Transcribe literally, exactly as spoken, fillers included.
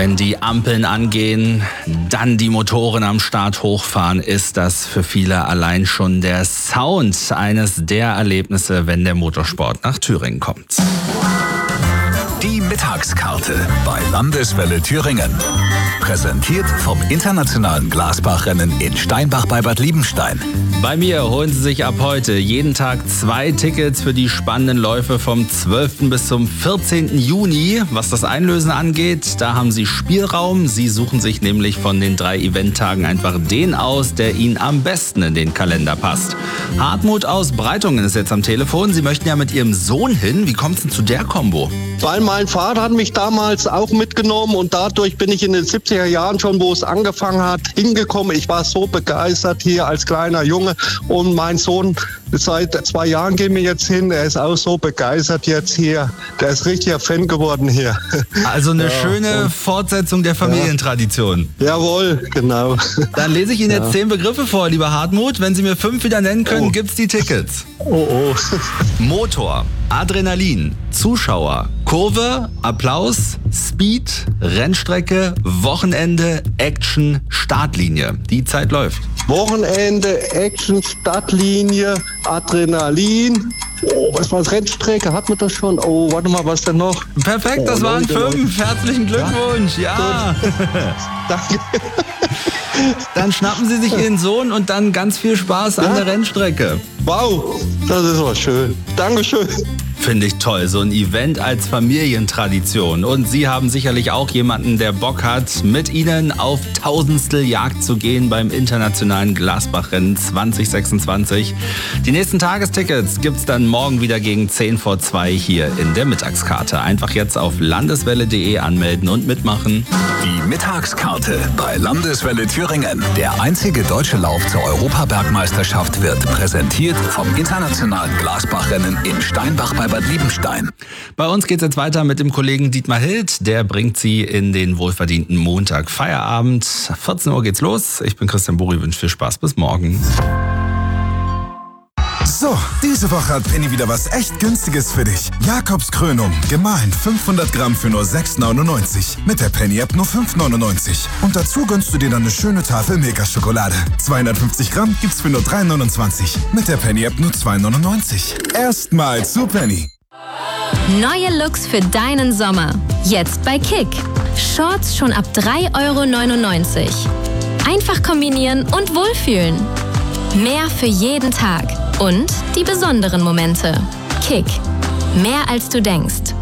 Wenn die Ampeln angehen, dann die Motoren am Start hochfahren, ist das für viele allein schon der Sound eines der Erlebnisse, wenn der Motorsport nach Thüringen kommt. Die Mittagskarte bei Landeswelle Thüringen. Präsentiert vom internationalen Glasbachrennen in Steinbach bei Bad Liebenstein. Bei mir holen Sie sich ab heute jeden Tag zwei Tickets für die spannenden Läufe vom zwölften bis zum vierzehnten Juni. Was das Einlösen angeht, da haben Sie Spielraum. Sie suchen sich nämlich von den drei Eventtagen einfach den aus, der Ihnen am besten in den Kalender passt. Hartmut aus Breitungen ist jetzt am Telefon. Sie möchten ja mit Ihrem Sohn hin. Wie kommt es denn zu der Kombo? Weil mein Vater hat mich damals auch mitgenommen und dadurch bin ich in den siebziger Jahren schon, wo es angefangen hat, hingekommen. Ich war so begeistert hier als kleiner Junge und mein Sohn, seit zwei Jahren gehen wir jetzt hin, er ist auch so begeistert jetzt hier. Der ist richtiger Fan geworden hier. Also eine ja, schöne und, Fortsetzung der Familientradition. Ja. Jawohl, genau. Dann lese ich Ihnen ja. jetzt zehn Begriffe vor, lieber Hartmut. Wenn Sie mir fünf wieder nennen können, oh. gibt's die Tickets. Oh, oh. Motor, Adrenalin, Zuschauer, Kurve, Applaus, Speed, Rennstrecke, Wochenende, Action, Startlinie. Die Zeit läuft. Wochenende, Action, Startlinie, Adrenalin. Oh, was war das? Rennstrecke? Hat man das schon? Oh, warte mal, was denn noch? Perfekt, das oh, waren Leute, fünf. Leute. Herzlichen Glückwunsch. Ja. ja. Danke. Dann schnappen Sie sich Ihren Sohn und dann ganz viel Spaß ja? an der Rennstrecke. Wow, das ist aber schön. Dankeschön. Finde ich toll, so ein Event als Familientradition. Und Sie haben sicherlich auch jemanden, der Bock hat, mit Ihnen auf Tausendstel Jagd zu gehen beim internationalen Glasbachrennen zwanzig sechsundzwanzig. Die nächsten Tagestickets gibt's dann morgen wieder gegen zehn vor zwei hier in der Mittagskarte. Einfach jetzt auf landeswelle punkt de anmelden und mitmachen. Die Mittagskarte bei Landeswelle Thüringen. Der einzige deutsche Lauf zur Europabergmeisterschaft wird präsentiert vom internationalen Glasbachrennen in Steinbach bei Bad Liebenstein. Bei uns geht's jetzt weiter mit dem Kollegen Dietmar Hild. Der bringt Sie in den wohlverdienten Montag Feierabend. vierzehn Uhr geht's los. Ich bin Christian Buri, wünsche viel Spaß. Bis morgen. So, diese Woche hat Penny wieder was echt Günstiges für dich. Jakobskrönung, gemahlen fünfhundert Gramm für nur sechs neunundneunzig. Mit der Penny-App nur fünf neunundneunzig. Und dazu gönnst du dir dann eine schöne Tafel Milka-Schokolade. zweihundertfünfzig Gramm gibt's für nur drei neunundzwanzig. Mit der Penny-App nur zwei neunundneunzig. Erstmal zu Penny. Neue Looks für deinen Sommer. Jetzt bei Kick. Shorts schon ab drei Euro neunundneunzig. Einfach kombinieren und wohlfühlen. Mehr für jeden Tag. Und die besonderen Momente. Kick. Mehr als du denkst.